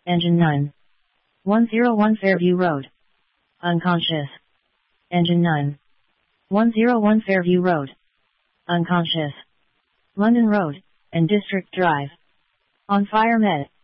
Engine 9. 101 Fairview Road. Unconscious. Engine 9. 101 Fairview Road. Unconscious. London Road, and District Drive. On fire med.